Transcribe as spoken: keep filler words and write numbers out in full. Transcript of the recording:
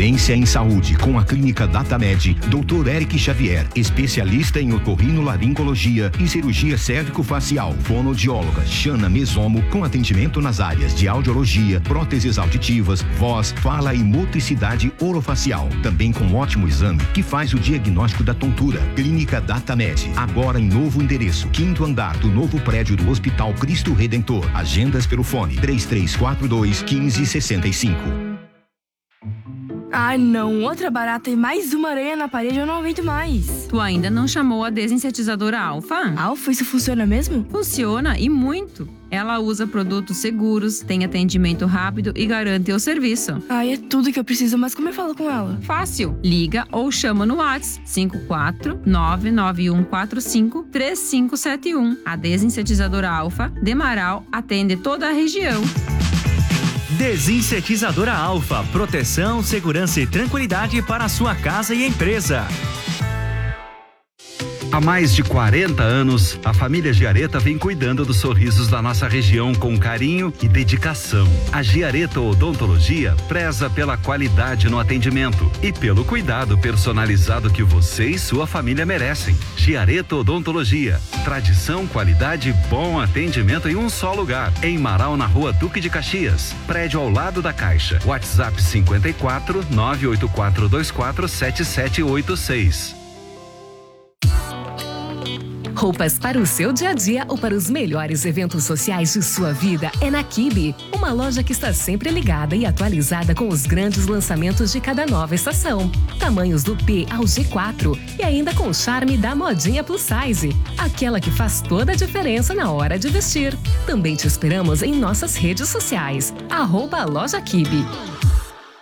Excelência em saúde com a Clínica DataMed, doutor Eric Xavier, especialista em otorrinolaringologia e cirurgia cérvico-facial, fonoaudióloga Xana Mesomo, com atendimento nas áreas de audiologia, próteses auditivas, voz, fala e motricidade orofacial. Também com ótimo exame que faz o diagnóstico da tontura. Clínica DataMed, agora em novo endereço, quinto andar do novo prédio do Hospital Cristo Redentor. Agendas pelo fone três três quatro dois, um cinco seis cinco. Ai, não. Outra barata e mais uma aranha na parede, eu não aguento mais. Tu ainda não chamou a desinsetizadora Alfa? Alfa, isso funciona mesmo? Funciona e muito. Ela usa produtos seguros, tem atendimento rápido e garante o serviço. Ai, é tudo que eu preciso, mas como eu falo com ela? Fácil. Liga ou chama no WhatsApp cinco quatro nove nove um quatro cinco três cinco sete um. A desinsetizadora Alfa de Marau atende toda a região. Desinsetizadora Alfa, proteção, segurança e tranquilidade para a sua casa e empresa. Há mais de quarenta anos, a família Giareta vem cuidando dos sorrisos da nossa região com carinho e dedicação. A Giareta Odontologia preza pela qualidade no atendimento e pelo cuidado personalizado que você e sua família merecem. Giareta Odontologia, tradição, qualidade e bom atendimento em um só lugar. Em Marau, na Rua Duque de Caxias, prédio ao lado da Caixa. WhatsApp cinco quatro nove oito quatro dois quatro sete sete oito seis. Roupas para o seu dia a dia ou para os melhores eventos sociais de sua vida é na Kibe, uma loja que está sempre ligada e atualizada com os grandes lançamentos de cada nova estação. Tamanhos do P ao G quatro e ainda com o charme da modinha plus size, aquela que faz toda a diferença na hora de vestir. Também te esperamos em nossas redes sociais, arroba Loja Kibe.